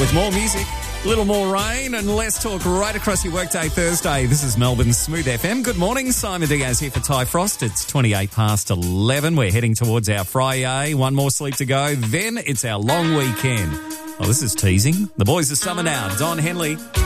with more music, a little more rain and less talk right across your workday Thursday. This is Melbourne's Smooth FM. Good morning, Simon Diaz here for Ty Frost. It's 28 past 11. We're heading towards our Friday. One more sleep to go. Then it's our long weekend. Oh, this is teasing. The boys are summer now. Don Henley.